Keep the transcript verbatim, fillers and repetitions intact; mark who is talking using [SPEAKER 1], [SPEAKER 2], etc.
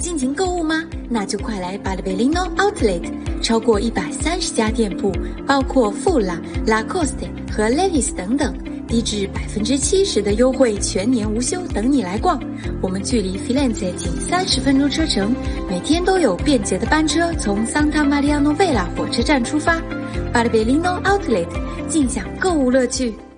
[SPEAKER 1] 尽情购物吗？那就快来巴黎贝利诺 Outlet， 超过一百三十家店铺，包括富拉、Lacoste 和 Levi's 等等，低至百分之七十的优惠，全年无休，等你来逛。我们距离 Firenze 仅三十分钟车程，每天都有便捷的班车从 Santa Maria Novella 火车站出发。巴黎贝利诺 Outlet， 尽享购物乐趣。